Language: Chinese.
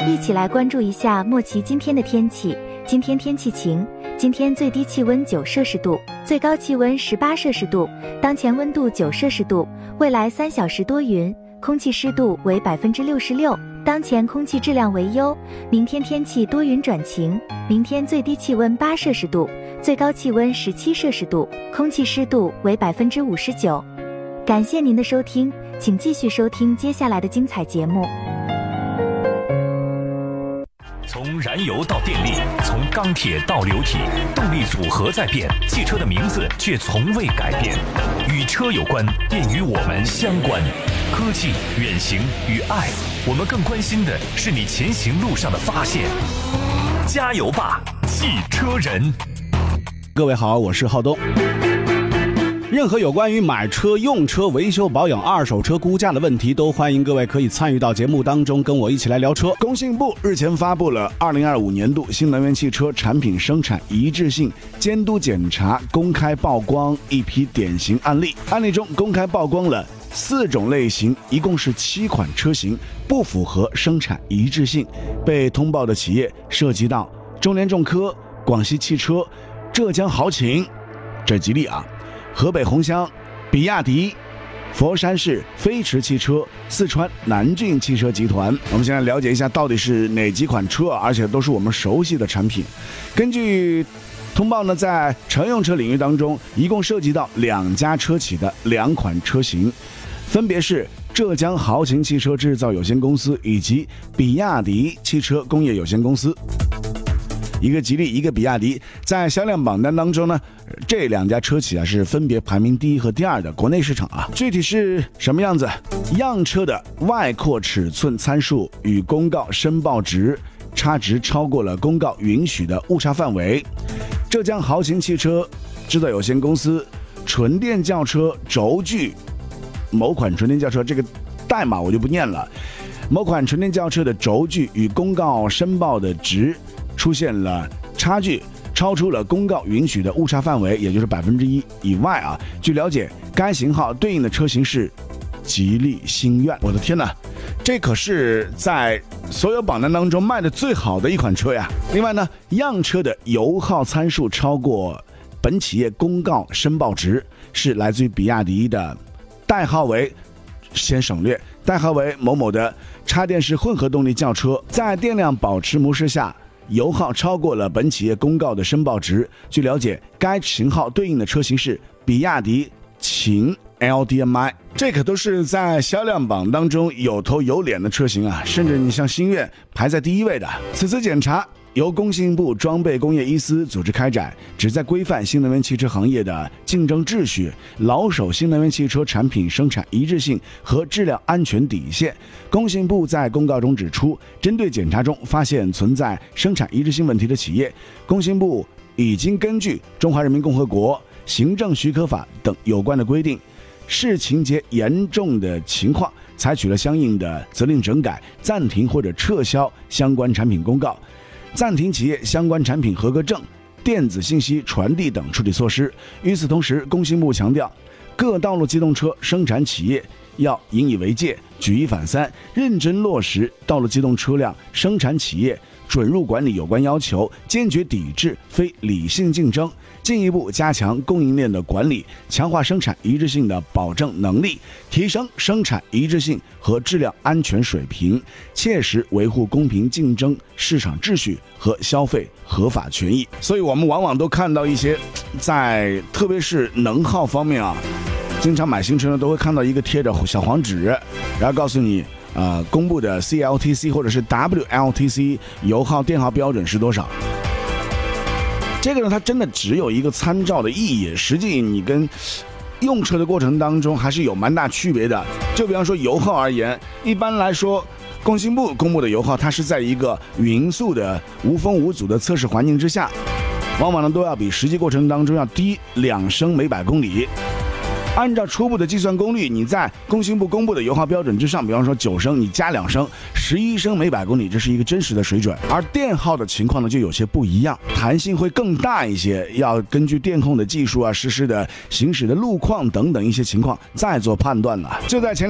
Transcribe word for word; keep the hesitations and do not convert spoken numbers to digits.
一起来关注一下莫奇今天的天气。今天天气晴，今天最低气温九摄氏度，最高气温十八摄氏度，当前温度九摄氏度，未来三小时多云，空气湿度为百分之六十六，当前空气质量为优。明天天气多云转晴，明天最低气温八摄氏度，最高气温十七摄氏度，空气湿度为百分之五十九。感谢您的收听，请继续收听接下来的精彩节目。 从燃油到电力，从钢铁到流体，动力组合在变，汽车的名字却从未改变。与车有关，便与我们相关。科技、远行与爱，我们更关心的是你前行路上的发现。加油吧，汽车人！ 各位好，我是浩东。任何有关于买车、用车、维修保养、二手车估价的问题，都欢迎各位可以参与到节目当中，跟我一起来聊车。工信部日前发布了二零二五年度新能源汽车产品生产一致性监督检查公开曝光一批典型案例，案例中公开曝光了四种类型，一共是七款车型不符合生产一致性，被通报的企业涉及到中联重科、广西汽车、浙江豪情，这吉利啊。河北宏湘、比亚迪、佛山市飞驰汽车、四川南骏汽车集团。我们先来了解一下到底是哪几款车，而且都是我们熟悉的产品。根据通报呢，在乘用车领域当中，一共涉及到两家车企的两款车型，分别是浙江豪情汽车制造有限公司以及比亚迪汽车工业有限公司。一个吉利，一个比亚迪，在销量榜单当中呢，这两家车企啊是分别排名第一和第二的国内市场啊。具体是什么样子？样车的外扩尺寸参数与公告申报值差值超过了公告允许的误差范围。浙江豪情汽车制造有限公司纯电轿车轴距，某款纯电轿车，这个代码我就不念了。某款纯电轿车的轴距与公告申报的值出现了差距，超出了公告允许的误差范围，也就是百分之一以外啊。据了解，该型号对应的车型是吉利星愿。我的天哪，这可是在所有榜单当中卖的最好的一款车呀！另外呢，样车的油耗参数超过本企业公告申报值，是来自于比亚迪的，代号为先省略，代号为某某的插电式混合动力轿车，在电量保持模式下，油耗超过了本企业公告的申报值。据了解，该型号对应的车型是比亚迪秦 L D M I， 这可都是在销量榜当中有头有脸的车型啊，甚至你像星愿排在第一位的。此次检查由工信部装备工业一司组织开展，旨在规范新能源汽车行业的竞争秩序，牢守新能源汽车产品生产一致性和质量安全底线。工信部在公告中指出，针对检查中发现存在生产一致性问题的企业，工信部已经根据《中华人民共和国行政许可法》等有关的规定，视情节严重的情况，采取了相应的责令整改、暂停或者撤销相关产品公告，暂停企业相关产品合格证、电子信息传递等处理措施。与此同时，工信部强调，各道路机动车生产企业要引以为戒，举一反三，认真落实道路机动车辆生产企业准入管理有关要求，坚决抵制非理性竞争，进一步加强供应链的管理，强化生产一致性的保证能力，提升生产一致性和质量安全水平，切实维护公平竞争市场秩序和消费合法权益。所以我们往往都看到一些在特别是能耗方面啊，经常买新车呢都会看到一个贴着小黄纸，然后告诉你呃，公布的 C L T C 或者是 W L T C 油耗电耗标准是多少。这个呢，它真的只有一个参照的意义，实际你跟用车的过程当中还是有蛮大区别的。就比方说油耗而言，一般来说工信部公布的油耗，它是在一个匀速的无风无阻的测试环境之下，往往呢都要比实际过程当中要低两升每百公里。按照初步的计算功率，你在工信部公布的油耗标准之上，比方说九升，你加两升，十一升每百公里，这是一个真实的水准。而电耗的情况呢，就有些不一样，弹性会更大一些，要根据电控的技术啊、实施的行驶的路况等等一些情况再做判断了。就在前